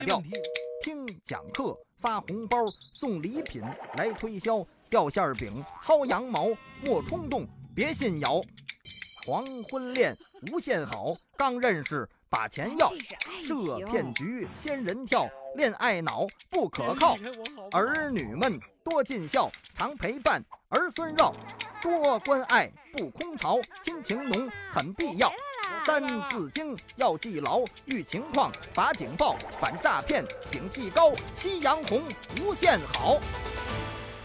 调。听讲课发红包送礼品来推销，掉馅饼薅羊毛莫冲动别信谣。黄昏恋无限好，刚认识把钱要，设骗局仙人跳，恋爱脑不可靠。儿女们多尽孝，常陪伴儿孙绕，多关爱不空巢，亲情浓很必要。三字经要记牢，遇情况把警报，反诈骗警惕高，夕阳红无限好。